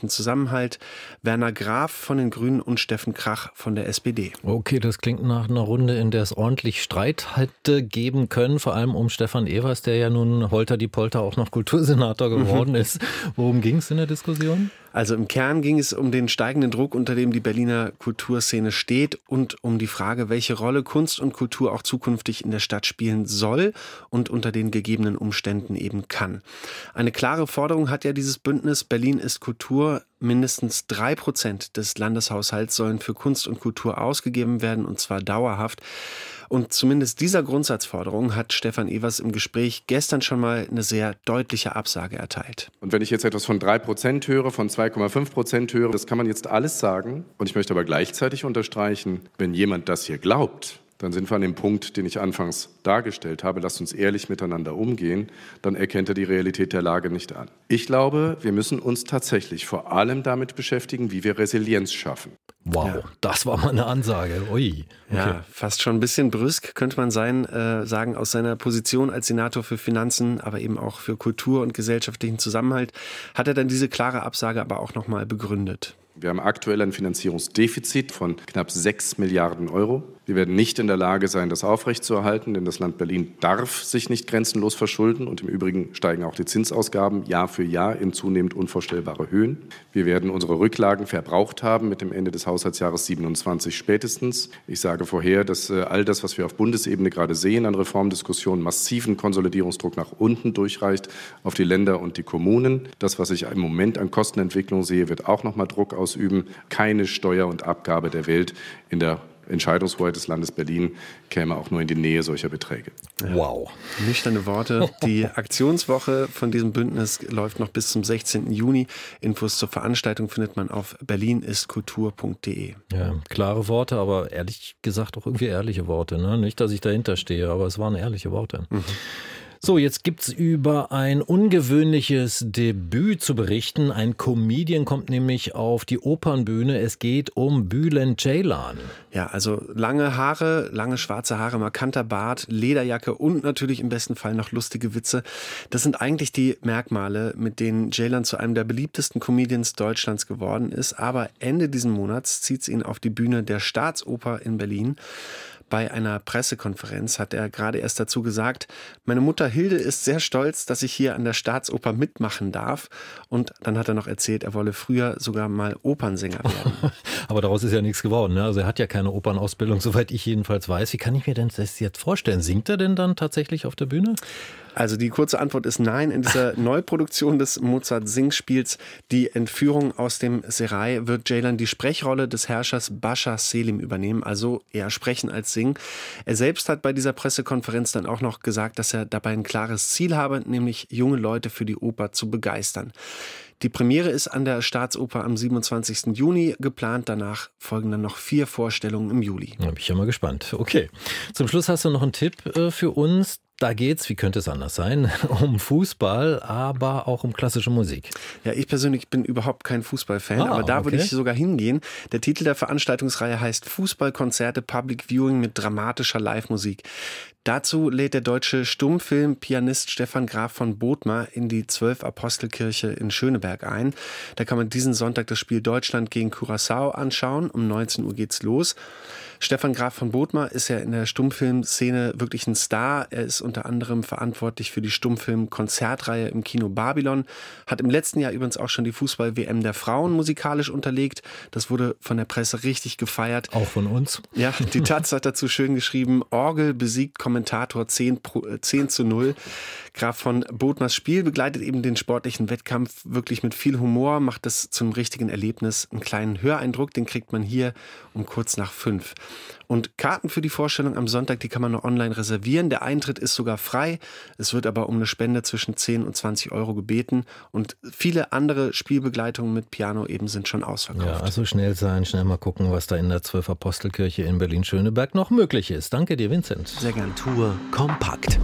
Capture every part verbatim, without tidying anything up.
gesellschaftlichen Zusammenhalt, Werner Graf von den Grünen und Steffen Krach von der S P D. Okay, das klingt nach einer Runde, in der es ordentlich Streit hätte geben können, vor allem um Stefan Evers, der ja nun holter die Polter auch noch Kultursenator geworden ist. Worum ging es in der Diskussion? Also im Kern ging es um den steigenden Druck, unter dem die Berliner Kulturszene steht und um die Frage, welche Rolle Kunst und Kultur auch zukünftig in der Stadt spielen soll und unter den gegebenen Umständen eben kann. Eine klare Forderung hat ja dieses Bündnis Berlin ist Kultur. Mindestens drei Prozent des Landeshaushalts sollen für Kunst und Kultur ausgegeben werden, und zwar dauerhaft. Und zumindest dieser Grundsatzforderung hat Stefan Evers im Gespräch gestern schon mal eine sehr deutliche Absage erteilt. Und wenn ich jetzt etwas von drei Prozent höre, von zwei Komma fünf Prozent höre, das kann man jetzt alles sagen. Und ich möchte aber gleichzeitig unterstreichen, wenn jemand das hier glaubt, dann sind wir an dem Punkt, den ich anfangs dargestellt habe, lasst uns ehrlich miteinander umgehen, dann erkennt er die Realität der Lage nicht an. Ich glaube, wir müssen uns tatsächlich vor allem damit beschäftigen, wie wir Resilienz schaffen. Wow, ja. Das war mal eine Ansage. Ui. Okay. Ja, fast schon ein bisschen brüsk, könnte man sein, äh, sagen, aus seiner Position als Senator für Finanzen, aber eben auch für Kultur und gesellschaftlichen Zusammenhalt, hat er dann diese klare Absage aber auch nochmal begründet. Wir haben aktuell ein Finanzierungsdefizit von knapp sechs Milliarden Euro. Wir werden nicht in der Lage sein, das aufrechtzuerhalten, denn das Land Berlin darf sich nicht grenzenlos verschulden. Und im Übrigen steigen auch die Zinsausgaben Jahr für Jahr in zunehmend unvorstellbare Höhen. Wir werden unsere Rücklagen verbraucht haben mit dem Ende des Haushaltsjahres siebenundzwanzig spätestens. Ich sage vorher, dass äh, all das, was wir auf Bundesebene gerade sehen an Reformdiskussionen, massiven Konsolidierungsdruck nach unten durchreicht auf die Länder und die Kommunen. Das, was ich im Moment an Kostenentwicklung sehe, wird auch noch mal Druck ausüben. Keine Steuer und Abgabe der Welt in der Entscheidungshoheit des Landes Berlin käme auch nur in die Nähe solcher Beträge. Wow. Nüchterne Worte. Die Aktionswoche von diesem Bündnis läuft noch bis zum sechzehnten Juni. Infos zur Veranstaltung findet man auf berlin ist kultur punkt de. Ja, klare Worte, aber ehrlich gesagt auch irgendwie ehrliche Worte. Ne? Nicht, dass ich dahinter stehe, aber es waren ehrliche Worte. Mhm. So, jetzt gibt's über ein ungewöhnliches Debüt zu berichten. Ein Comedian kommt nämlich auf die Opernbühne. Es geht um Bülent Ceylan. Ja, also lange Haare, lange schwarze Haare, markanter Bart, Lederjacke und natürlich im besten Fall noch lustige Witze. Das sind eigentlich die Merkmale, mit denen Ceylan zu einem der beliebtesten Comedians Deutschlands geworden ist. Aber Ende diesen Monats zieht's ihn auf die Bühne der Staatsoper in Berlin. Bei einer Pressekonferenz hat er gerade erst dazu gesagt, meine Mutter Hilde ist sehr stolz, dass ich hier an der Staatsoper mitmachen darf. Und dann hat er noch erzählt, er wolle früher sogar mal Opernsänger werden. Aber daraus ist ja nichts geworden. Ne? Also er hat ja keine Opernausbildung, soweit ich jedenfalls weiß. Wie kann ich mir denn das jetzt vorstellen? Singt er denn dann tatsächlich auf der Bühne? Also die kurze Antwort ist nein. In dieser Neuproduktion des Mozart-Singspiels Die Entführung aus dem Serail wird Ceylan die Sprechrolle des Herrschers Bascha Selim übernehmen, also eher sprechen als singen. Er selbst hat bei dieser Pressekonferenz dann auch noch gesagt, dass er dabei ein klares Ziel habe, nämlich junge Leute für die Oper zu begeistern. Die Premiere ist an der Staatsoper am siebenundzwanzigsten Juni geplant. Danach folgen dann noch vier Vorstellungen im Juli. Da bin ich ja mal gespannt. Okay. Zum Schluss hast du noch einen Tipp äh, für uns. Da geht's, wie könnte es anders sein, um Fußball, aber auch um klassische Musik. Ja, ich persönlich bin überhaupt kein Fußballfan, ah, aber da okay. würde ich sogar hingehen. Der Titel der Veranstaltungsreihe heißt Fußballkonzerte Public Viewing mit dramatischer Live-Musik. Dazu lädt der deutsche Stummfilm-Pianist Stefan Graf von Bothmer in die Zwölf-Apostel-Kirche in Schöneberg ein. Da kann man diesen Sonntag das Spiel Deutschland gegen Curaçao anschauen. Um neunzehn Uhr geht's los. Stefan Graf von Bothmer ist ja in der Stummfilmszene wirklich ein Star. Er ist unter anderem verantwortlich für die Stummfilm-Konzertreihe im Kino Babylon. Hat im letzten Jahr übrigens auch schon die Fußball-W M der Frauen musikalisch unterlegt. Das wurde von der Presse richtig gefeiert. Auch von uns. Ja, die Taz hat dazu schön geschrieben, Orgel besiegt Kommentator zehn zu null. Graf von Bothmers Spiel begleitet eben den sportlichen Wettkampf wirklich mit viel Humor, macht das zum richtigen Erlebnis. Einen kleinen Höreindruck, den kriegt man hier um kurz nach fünf. Und Karten für die Vorstellung am Sonntag, die kann man noch online reservieren. Der Eintritt ist sogar frei. Es wird aber um eine Spende zwischen zehn und zwanzig Euro gebeten. Und viele andere Spielbegleitungen mit Piano eben sind schon ausverkauft. Ja, also schnell sein, schnell mal gucken, was da in der Zwölf-Apostel-Kirche in Berlin-Schöneberg noch möglich ist. Danke dir, Vincent. Sehr gern. Kultur kompakt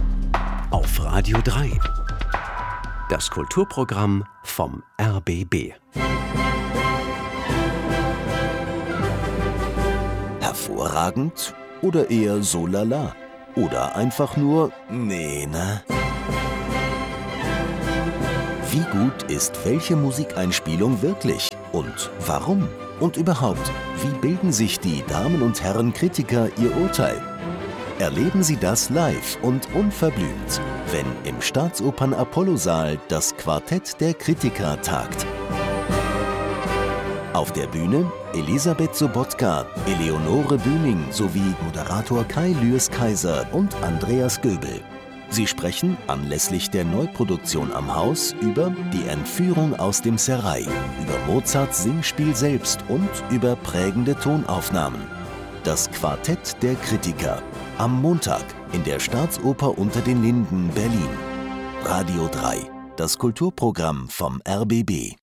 auf Radio drei. Das Kulturprogramm vom R B B. Hervorragend oder eher so lala? Oder einfach nur nee, ne? Wie gut ist welche Musikeinspielung wirklich? Und warum? Und überhaupt, wie bilden sich die Damen und Herren Kritiker ihr Urteil? Erleben Sie das live und unverblümt, wenn im Staatsopern-Apollo-Saal das Quartett der Kritiker tagt. Auf der Bühne Elisabeth Sobotka, Eleonore Bühning sowie Moderator Kai Lüers-Kaiser und Andreas Göbel. Sie sprechen anlässlich der Neuproduktion am Haus über die Entführung aus dem Serail, über Mozarts Singspiel selbst und über prägende Tonaufnahmen. Das Quartett der Kritiker. Am Montag in der Staatsoper unter den Linden, Berlin. Radio drei, das Kulturprogramm vom R B B.